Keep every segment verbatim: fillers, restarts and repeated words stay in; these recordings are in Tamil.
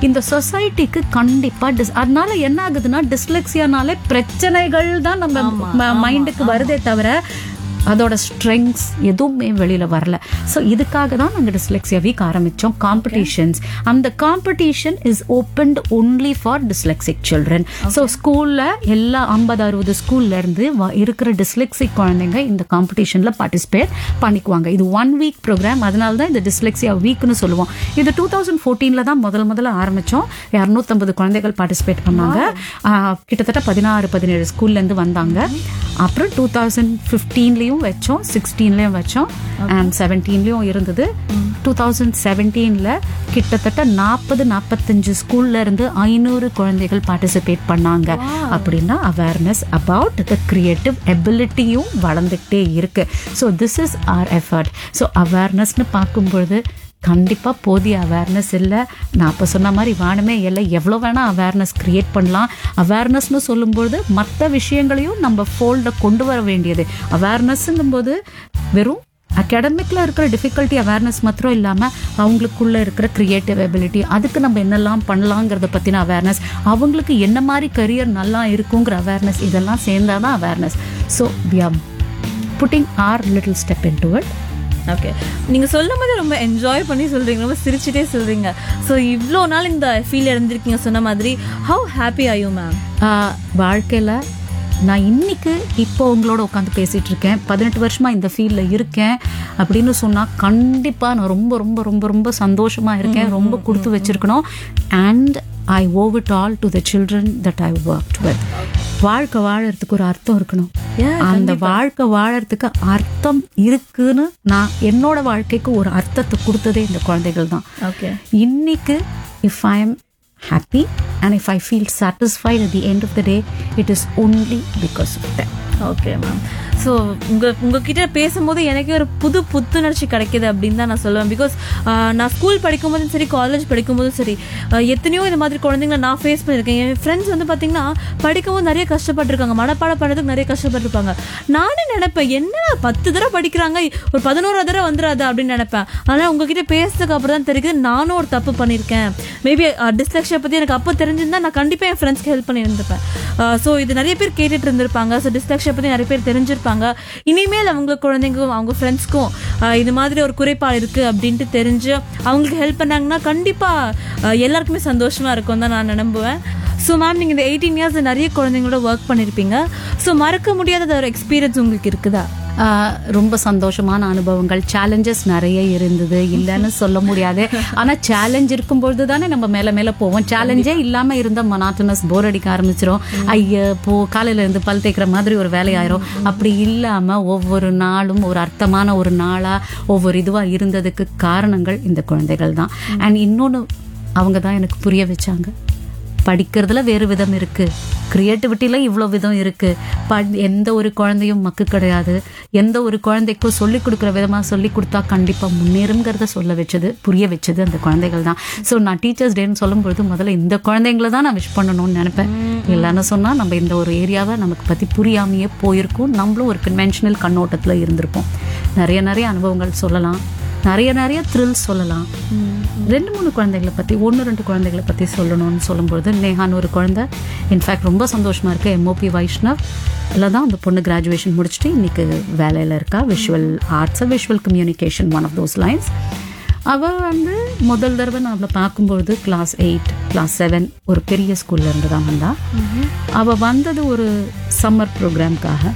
இந்த சொசைட்டிக்கு கண்டிப்பா டிஸ் அதனால என்ன ஆகுதுன்னா டிஸ்லெக்சியானாலே பிரச்சனைகள் தான் நம்ம மைண்டுக்கு வருதே தவிர அதோட ஸ்ட்ரெங்க்ஸ் எதுவுமே வெளியில வரல. ஸோ இதுக்காக தான் நாங்கள் டிஸ்லெக்சியா வீக் ஆரம்பித்தோம். காம்படிஷன்ஸ், அந்த competition is opened only for dyslexic children. So ஸ்கூல்ல எல்லா ஐம்பது அறுபது ஸ்கூல்ல இருந்து இருக்கிற டிஸ்லெக்சிக் குழந்தைங்க இந்த காம்படிஷன்ல பார்ட்டிசிபேட் பண்ணிக்குவாங்க. இது ஒன் வீக் ப்ரோக்ராம், அதனால தான் இந்த டிஸ்லெக்சியா வீக்னு சொல்லுவோம். இது டூ தௌசண்ட் ஃபோர்டீன்ல தான் முதல் முதல்ல ஆரம்பிச்சோம். இரநூத்தம்பது குழந்தைகள் பார்ட்டிசிபேட் பண்ணாங்க. கிட்டத்தட்ட பதினாறு பதினேழு ஸ்கூல்ல இருந்து வந்தாங்க. அப்புறம் டூ தௌசண்ட் ஃபிஃப்டீன்லயும் வச்சோம், சிக்ஸ்டீன்லயும் வச்சோம், அண்ட் செவன்டீன்லயும் இருந்தது. டூ தௌசண்ட் செவன்டீன்ல கிட்டத்தட்ட நாற்பது நாற்பத்தஞ்சு ஸ்கூல்ல இருந்து ஐநூறு குழந்தைகள் பார்ட்டிசிபேட் பண்ணாங்க. அப்படின்னா அவேர்னஸ் அபவுட் த கிரியேட்டிவ் எபிலிட்டியும் வளர்ந்துகிட்டே இருக்கு. So this is R effort. So அவேர்னஸ்ன்னு பார்க்கும்பொழுது கண்டிப்பா போதிய அவேர்னஸ் இல்லை. நான் அப்போ சொன்ன மாதிரி வானமே இல்லை, எவ்வளோ வேணா அவேர்னஸ் கிரியேட் பண்ணலாம். அவேர்னஸ்னு சொல்லும்போது மற்ற விஷயங்களையும் நம்ம ஃபோல்ட கொண்டு வர வேண்டியது. அவேர்னஸ்ங்கும் போது வெறும் அகாடமிக்ல இருக்கிற டிஃபிகல்ட்டி அவேர்னஸ் மாத்திரம் இல்லாமல் அவங்களுக்குள்ள இருக்கிற கிரியேட்டிவ் எபிலிட்டி, அதுக்கு நம்ம என்னெல்லாம் பண்ணலாங்கிறத பற்றின அவேர்னஸ், அவங்களுக்கு என்ன மாதிரி கரியர் நல்லா இருக்குங்கிற அவேர்னஸ், இதெல்லாம் சேர்ந்தாதான் awareness. So we are putting R little step in to it. Okay, நீங்கள் சொல்லும் போது ரொம்ப என்ஜாய் பண்ணி சொல்கிறீங்க, ரொம்ப சிரிச்சுட்டே சொல்கிறீங்க. ஸோ இவ்வளோ நாள் இந்த ஃபீல் இருந்திருக்கீங்க சொன்ன மாதிரி. How happy are you ma'am? வாழ்க்கையில் நான் இன்னைக்கு இப்போ உங்களோட உட்காந்து பேசிகிட்டு இருக்கேன், பதினெட்டு வருஷமாக இந்த ஃபீல்டில் இருக்கேன் அப்படின்னு சொன்னால் கண்டிப்பாக நான் ரொம்ப ரொம்ப ரொம்ப ரொம்ப சந்தோஷமாக இருக்கேன். ரொம்ப கொடுத்து வச்சுருக்கணும். And I owe it all to the children that I worked with. வாழ்க்கை வாழறதுக்கு ஒரு அர்த்தம் இருக்கணும். அந்த வாழ்க்கை வாழறதுக்கு அர்த்தம் இருக்குன்னு நான் என்னோட வாழ்க்கைக்கு ஒரு அர்த்தத்தை கொடுத்ததே இந்த குழந்தைகள் தான். ஓகே, இன்னைக்கு if I am happy and if I feel satisfied at the end of the day, it is only because of them. Okay ma'am. So உங்கள் உங்ககிட்ட பேசும்போது எனக்கே ஒரு புது புத்துணர்ச்சி கிடைக்கிது அப்படின்னு தான் நான் சொல்லுவேன். பிகாஸ் நான் ஸ்கூல் படிக்கும்போதும் சரி, காலேஜ் படிக்கும்போதும் சரி, எத்தனையோ இந்த மாதிரி குழந்தைங்களை நான் ஃபேஸ் பண்ணியிருக்கேன். என் ஃப்ரெண்ட்ஸ் வந்து பார்த்தீங்கன்னா படிக்கவும் நிறைய கஷ்டப்பட்டுருக்காங்க, மனப்பாடம் பண்ணுறதுக்கு நிறைய கஷ்டப்பட்டுருப்பாங்க. நானே நினைப்பேன் என்ன பத்து தடவை படிக்கிறாங்க, ஒரு பதினோரு தடவை வந்துடாது அப்படின்னு நினைப்பேன். ஆனால் உங்ககிட்ட பேசுறதுக்கு அப்புறம் தான் தெரியுது நானும் ஒரு தப்பு பண்ணியிருக்கேன். மேபி டிஸ்லெக்ஷியா பற்றி எனக்கு அப்போ தெரிஞ்சிருந்தா நான் கண்டிப்பாக என் ஃப்ரெண்ட்ஸ்க்கு ஹெல்ப் பண்ணியிருந்திருப்பேன். ஸோ இது நிறைய பேர் கேட்டுட்டு இருந்திருப்பாங்க. ஸோ டிஸ்லெக்ஷியா பற்றி நிறைய பேர் தெரிஞ்சிருப்பாங்க. இனிமேல் அவங்க குழந்தைங்களும் அவங்க ஃப்ரெண்ட்ஸ்க்கும் இது மாதிரி ஒரு குறைபாடு இருக்கு அப்படின்ட்டு தெரிஞ்சு அவங்களுக்கு ஹெல்ப் பண்ணாங்கன்னா கண்டிப்பா எல்லாருக்குமே சந்தோஷமா இருக்கும் தான் நான் நம்புவேன். ஸோ மேம், நீங்கள் இந்த எயிட்டீன் இயர்ஸ் நிறைய குழந்தைங்களோட ஒர்க் பண்ணியிருப்பீங்க. ஸோ மறக்க முடியாத ஒரு எக்ஸ்பீரியன்ஸ் உங்களுக்கு இருக்குதா? ரொம்ப சந்தோஷமான அனுபவங்கள், சேலஞ்சஸ் நிறைய இருந்தது, இல்லைன்னு சொல்ல முடியாது. ஆனால் சேலஞ்ச் இருக்கும்பொழுது தானே நம்ம மேலே மேலே போவோம். சேலஞ்சே இல்லாமல் இருந்த மொனாட்டனஸ் போர் அடிக்க ஆரம்பிச்சிடும். ஐய போ காலையில இருந்து பல் தேய்க்கிற மாதிரி ஒரு வேலையாயிரும். அப்படி இல்லாமல் ஒவ்வொரு நாளும் ஒரு அர்த்தமான ஒரு நாளாக ஒவ்வொரு இதுவாக இருந்ததுக்கு காரணங்கள் இந்த குழந்தைகள் தான். அண்ட் இன்னொன்று அவங்க தான் எனக்கு புரிய வச்சாங்க, படிக்கிறதுல வேறு விதம் இருக்கு, கிரியேட்டிவிட்டியில இவ்வளோ விதம் இருக்கு. ப எந்த ஒரு குழந்தையும் மக்கு கிடையாது. எந்த ஒரு குழந்தைக்கும் சொல்லிக் கொடுக்குற விதமாக சொல்லி கொடுத்தா கண்டிப்பாக முன்னேறுங்கிறத சொல்ல வச்சது, புரிய வச்சது அந்த குழந்தைகள் தான். ஸோ நான் டீச்சர்ஸ் டேன்னு சொல்லும்பொழுது முதல்ல இந்த குழந்தைங்களை தான் நான் விஷ் பண்ணணும்னு நினைப்பேன். இல்லைன்னு சொன்னால் நம்ம இந்த ஒரு ஏரியாவை நமக்கு பற்றி புரியாமையே போயிருக்கும். நம்மளும் ஒரு கன்வென்ஷனல் கண்ணோட்டத்தில் இருந்திருப்போம். நிறைய நிறைய அனுபவங்கள் சொல்லலாம், நிறைய நிறைய த்ரில்ஸ் சொல்லலாம். ரெண்டு மூணு குழந்தைகளை பற்றி, ஒன்று ரெண்டு குழந்தைகளை பற்றி சொல்லணும்னு சொல்லும்பொழுது நேஹான்னு ஒரு குழந்தை இன்ஃபேக்ட் ரொம்ப சந்தோஷமாக இருக்கு. எம்ஓபி வைஷ்ணவ் இல்லை தான் அந்த பொண்ணு கிராஜுவேஷன் முடிச்சுட்டு இன்னைக்கு வேலையில் இருக்கா. Visual arts, visual communication, one of those lines. அவள் வந்து முதல் தடவை நான் அவளை பார்க்கும்பொழுது கிளாஸ் எயிட் கிளாஸ் செவன் ஒரு பெரிய ஸ்கூல்ல இருந்து தான் வந்தா. அவள் வந்தது ஒரு சம்மர் ப்ரோக்ராம்காக.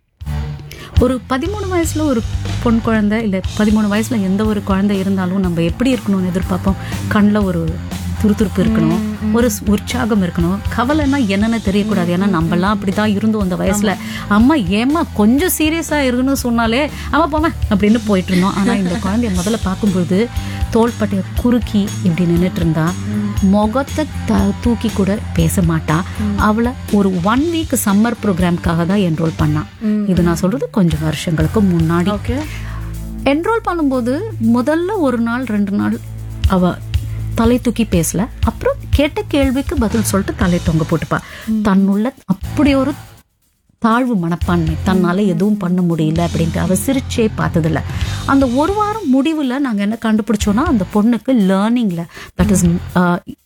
ஒரு பதிமூணு வயசுல ஒரு பொன் குழந்தை இல்லை பதிமூணு வயசுல எந்த ஒரு குழந்தை இருந்தாலும் நம்ம எப்படி இருக்கணும்னு எதிர்பார்ப்போம். கண்ணில் ஒரு துருதுருப்பு இருக்கணும், ஒரு உற்சாகம் இருக்கணும், கவலைன்னா என்னன்னு தெரியக்கூடாது. ஏன்னா நம்மலாம் அப்படிதான் இருந்தோம் அந்த வயசுல. அம்மா ஏம்மா கொஞ்சம் சீரியஸா இருக்குன்னு சொன்னாலே அம்மா போமே அப்படின்னு போயிட்டு இருந்தோம். ஆனா இந்த குழந்தைய முதல்ல பார்க்கும்போது தோள்பட்டைய குறுக்கி இப்படி நின்றுட்டு இருந்தா, முகத்தை த தூக்கி கூட பேச மாட்டா. அவளை ஒரு ஒன் வீக் சம்மர் ப்ரோக்ராம்காக தான் என்ரோல் பண்ணான். இது நான் சொல்றது கொஞ்சம் வருஷங்களுக்கு முன்னாடி. என்ரோல் பண்ணும்போது முதல்ல ஒரு நாள் ரெண்டு நாள் அவ தலை தூக்கி பேசல. அப்புறம் கேட்ட கேள்விக்கு பதில் சொல்லிட்டு தலை தொங்க போட்டுப்பா. தன்னுள்ள அப்படி ஒரு தாழ்வு மனப்பான்மை, தன்னால எதுவும் பண்ண முடியல அப்படின்ட்டு அவ சிரிச்சே பார்த்ததில்ல. அந்த ஒரு வாரம் முடிவில் நாங்கள் என்ன கண்டுபிடிச்சோன்னா அந்த பொண்ணுக்கு லேர்னிங்ல தட் இஸ்